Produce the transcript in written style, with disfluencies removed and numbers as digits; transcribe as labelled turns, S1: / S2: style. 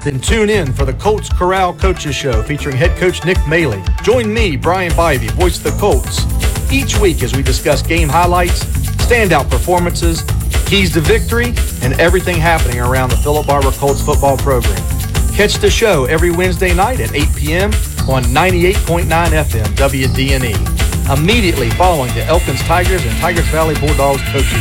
S1: Then tune in for the Colts Corral Coaches Show featuring head coach Nick Maley. Join me, Brian Bivey, voice of the Colts, each week as we discuss game highlights, standout performances, keys to victory, and everything happening around the Philip Barber Colts football program. Catch the show every Wednesday night at 8 p.m. on 98.9 FM WDNE, immediately following the Elkins Tigers and Tigers Valley Bulldogs coaches